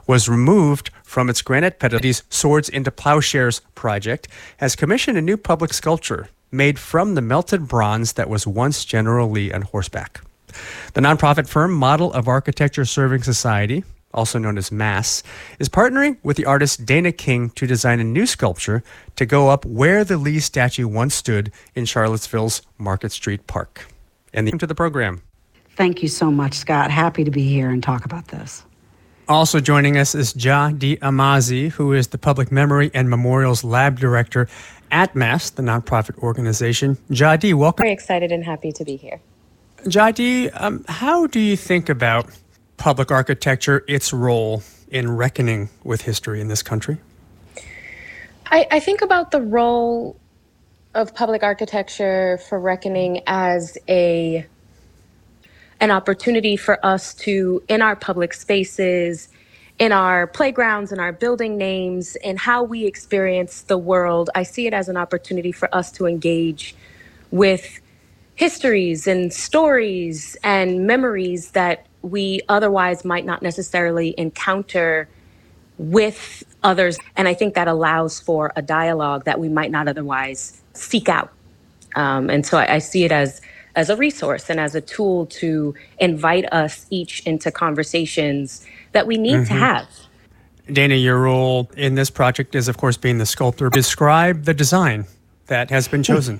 was removed from its granite pedestals. Swords into Plowshares project has commissioned a new public sculpture made from the melted bronze that was once General Lee on horseback. The nonprofit firm Model of Architecture Serving Society, also known as MASS, is partnering with the artist Dana King to design a new sculpture to go up where the Lee statue once stood in Charlottesville's Market Street Park. And to the program. Thank you so much, Scott. Happy to be here and talk about this. Also joining us is Jadi Amazi, who is the Public Memory and Memorials Lab Director at MASS, the nonprofit organization. Jadi, welcome. Very excited and happy to be here. Jadi, how do you think about public architecture, its role in reckoning with history in this country? I think about the role of public architecture for reckoning as an opportunity for us to, in our public spaces, in our playgrounds, in our building names, and how we experience the world, I see it as an opportunity for us to engage with histories and stories and memories that we otherwise might not necessarily encounter with others. And I think that allows for a dialogue that we might not otherwise seek out. And so I see it as a resource and as a tool to invite us each into conversations that we need to have. Dana, your role in this project is, of course, being the sculptor. Describe the design that has been chosen.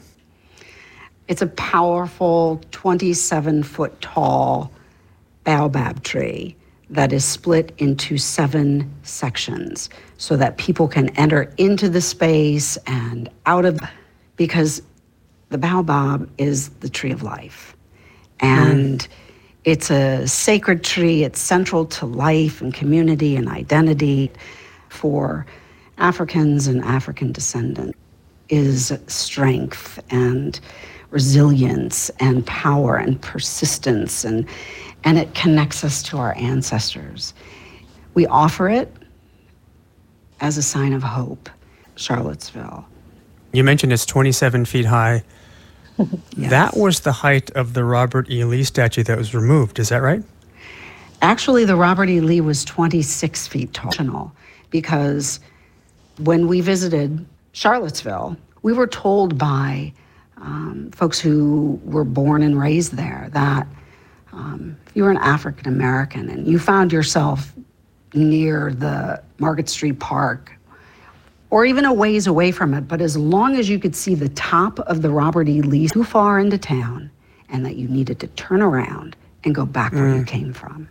It's a powerful 27-foot tall baobab tree that is split into 7 sections so that people can enter into the space and out of, because the baobab is the tree of life. And it's a sacred tree. It's central to life and community and identity for Africans and African descendants. Is strength and resilience and power and persistence, and it connects us to our ancestors. We offer it as a sign of hope, Charlottesville. You mentioned it's 27 feet high. Yes. That was the height of the Robert E. Lee statue that was removed, is that right? Actually, the Robert E. Lee was 26 feet tall, because when we visited Charlottesville, we were told by folks who were born and raised there that if you were an African American and you found yourself near the Market Street Park, or even a ways away from it, but as long as you could see the top of the Robert E. Lee too far into town, and that you needed to turn around and go back where you came from.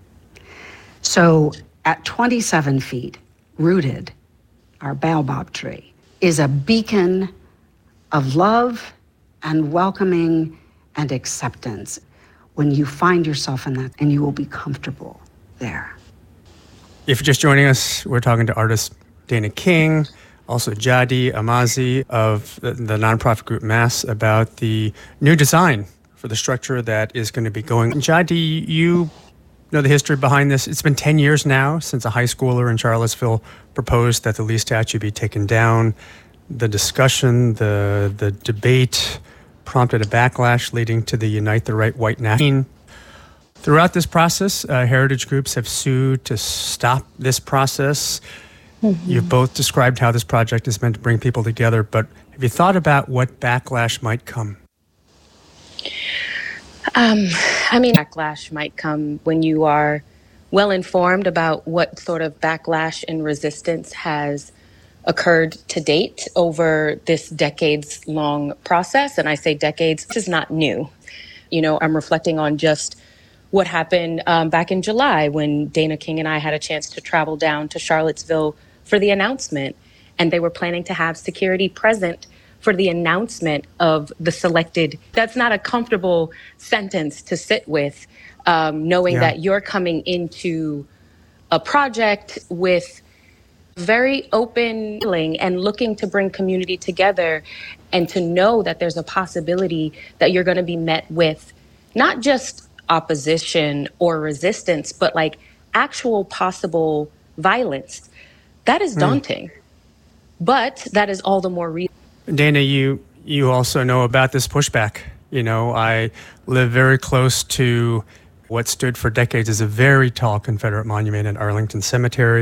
So at 27 feet, rooted, our baobab tree is a beacon of love and welcoming and acceptance when you find yourself in that, and you will be comfortable there. If you're just joining us, we're talking to artist Dana King, also Jadi Amazi of the nonprofit group MASS, about the new design for the structure that is going to be going. Jadi, you know the history behind this. It's been 10 years now since a high schooler in Charlottesville proposed that the Lee statue be taken down. The discussion, the debate prompted a backlash leading to the Unite the Right White National. Throughout this process, heritage groups have sued to stop this process. You've both described how this project is meant to bring people together, but have you thought about what backlash might come? Backlash might come when you are well informed about what sort of backlash and resistance has occurred to date over this decades-long process. And I say decades, this is not new. You know, I'm reflecting on just what happened back in July when Dana King and I had a chance to travel down to Charlottesville for the announcement. And they were planning to have security present for the announcement of the selected. That's not a comfortable sentence to sit with, knowing that you're coming into a project with very open feeling and looking to bring community together, and to know that there's a possibility that you're going to be met with not just opposition or resistance, but like actual possible violence. That is daunting, but that is all the more reason. Dana, you also know about this pushback. You know, I live very close to what stood for decades as a very tall Confederate monument at Arlington Cemetery.